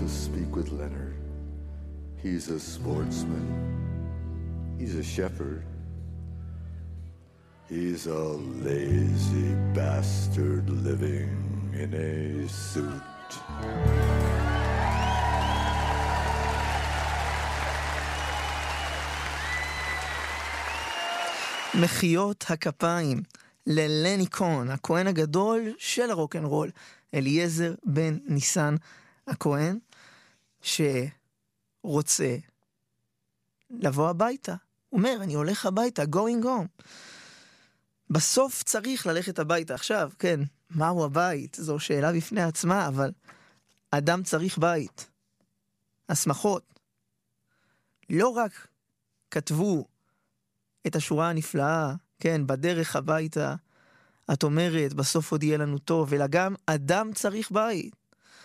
to speak with Leonard. He's a sportsman. He's a shepherd. He's a lazy bastard living in a suit. מחיאות הכפיים ללני כהן, הכהן הגדול של הרוק'נ'רול, אליעזר בן ניסן הכהן, שרוצה לבוא הביתה. הוא אומר, אני הולך הביתה, going home. בסוף צריך ללכת הביתה. עכשיו, כן, מהו הבית? זו שאלה בפני עצמה, אבל אדם צריך בית. השמחות. לא רק כתבו את השורה הנפלאה, כן, בדרך הביתה, את אומרת, בסוף עוד יהיה לנו טוב, אלא גם אדם צריך בית.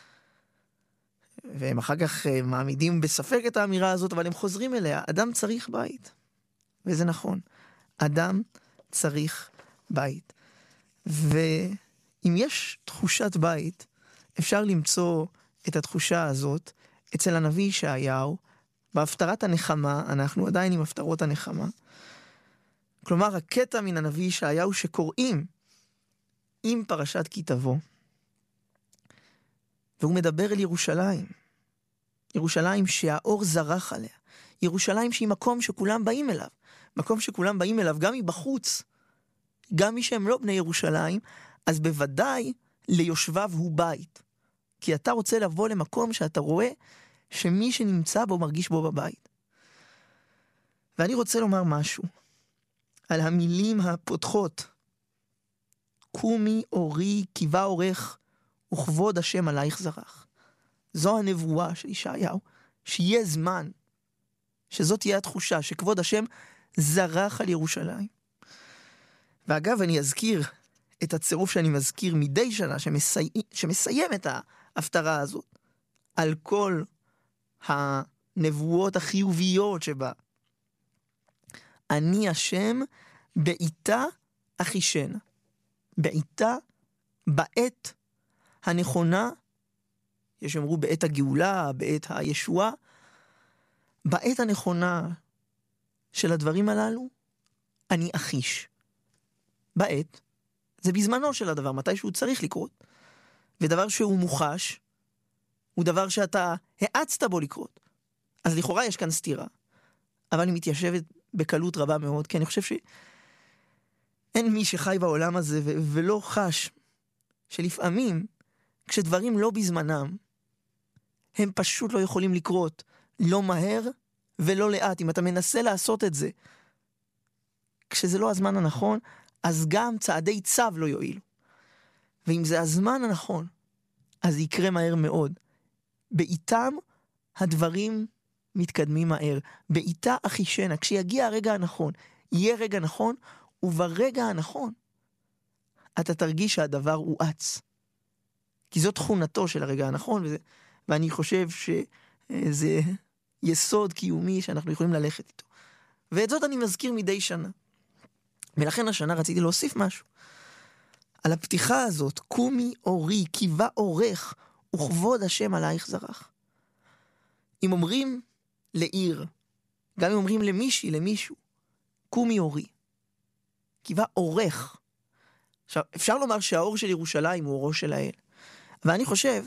והם אחר כך מעמידים בספק את האמירה הזאת, אבל הם חוזרים אליה, אדם צריך בית. וזה נכון, אדם צריך בית. ואם יש תחושת בית, אפשר למצוא את התחושה הזאת אצל הנביא ישעיהו, בהפטרת הנחמה, אנחנו עדיין עם הפטרות הנחמה, כלומר, הקטע מן הנביא ישעיהו שקוראים עם פרשת כי תבוא, והוא מדבר אל ירושלים. ירושלים שהאור זרח עליה. ירושלים שהיא מקום שכולם באים אליו. מקום שכולם באים אליו גם מבחוץ. גם מי שהם לא בני ירושלים, אז בוודאי ליושביו הוא בית. כי אתה רוצה לבוא למקום שאתה רואה שמי שנמצא בו מרגיש בו בבית. ואני רוצה לומר משהו על המילים הפותחות. קומי אורי קיבה אורך וכבוד השם עלייך זרח. זו הנבואה של ישעיהו, שיהיה זמן, שזאת תהיה התחושה שכבוד השם זרח על ירושלים. ואגב, אני אזכיר את הצירוף שאני מזכיר מדי שנה, שמסיים את ההפטרה הזאת, על כל הנבואות החיוביות שבה. אני השם בעיתה אחישנה. בעיתה, בעת הנכונה, יש אמרו בעת הגאולה, בעת הישועה, בעת הנכונה של הדברים הללו, אני אחיש. בעת, זה בזמנו של הדבר, מתי שהוא צריך לקרות. ודבר שהוא מוחש, הוא דבר שאתה העצת בו לקרות. אז לכאורה יש כאן סתירה. אבל היא מתיישבת בקלות רבה מאוד, כי אני חושב שאין מי שחי בעולם הזה ולא חש שלפעמים, כשדברים לא בזמנם, הם פשוט לא יכולים לקרות, לא מהר ולא לאט. אם אתה מנסה לעשות את זה, כשזה לא הזמן הנכון, אז גם צעדי צו לא יועילו. ואם זה הזמן הנכון, אז זה יקרה מהר מאוד. בעיתם הדברים מתקדמים מהר. בעיתה אחישנה, כשיגיע הרגע הנכון, יהיה רגע נכון, וברגע הנכון, אתה תרגיש שהדבר הואץ. כי זו תכונתו של הרגע הנכון, ואני חושב שזה יסוד קיומי שאנחנו יכולים ללכת איתו. ואת זאת אני מזכיר מדי שנה. ולכן השנה רציתי להוסיף משהו. על הפתיחה הזאת, קומי אורי, קיבה אורך, וכבוד השם עלייך זרח. אם אומרים לעיר, גם אם אומרים למישהו, קומי אורי, קיבה אורך. עכשיו, אפשר לומר שהאור של ירושלים הוא אורו של האל. ואני חושב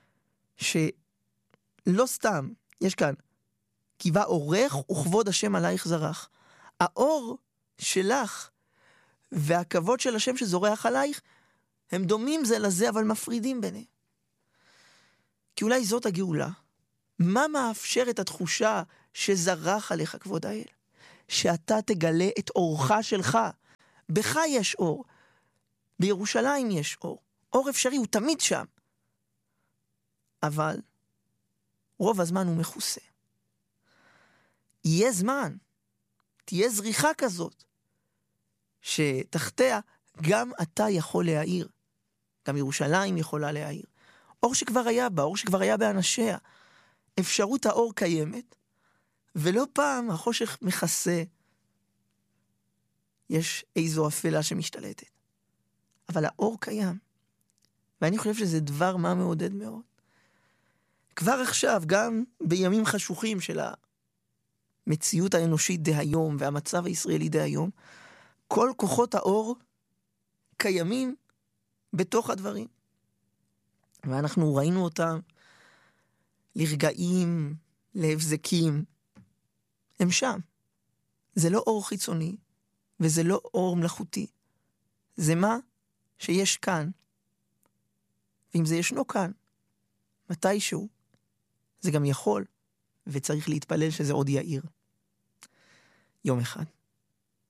שלא סתם, יש כאן, קיבה אורך וכבוד השם עלייך זרח. האור שלך והכבוד של השם שזורח עלייך, הם דומים זה לזה, אבל מפרידים ביניהם. כי אולי זאת הגאולה. מה מאפשר את התחושה שזרח עליך כבוד האל? שאתה תגלה את אורך שלך. בך יש אור. בירושלים יש אור. אור אפשרי, הוא תמיד שם. אבל רוב הזמן הוא מכוסה. יהיה זמן, תהיה זריחה כזאת, שתחתיה גם אתה יכול להעיר. גם ירושלים יכולה להעיר. אור שכבר היה בה, אור שכבר היה באנשיה. אפשרות האור קיימת, ולא פעם החושך מכסה. יש איזו אפלה שמשתלטת. אבל האור קיים. ואני חושב שזה דבר מה מעודד מאוד. וכבר עכשיו, גם בימים חשוכים של המציאות האנושית דהיום והמצב הישראלי דהיום, כל כוחות האור קיימים בתוך הדברים. ואנחנו ראינו אותם לרגעים, להבזקים. הם שם. זה לא אור חיצוני, וזה לא אור מלאכותי. זה מה שיש כאן. ואם זה ישנו כאן, מתישהו, זה גם יכול, וצריך להתפלל שזה עוד יאיר. יום אחד.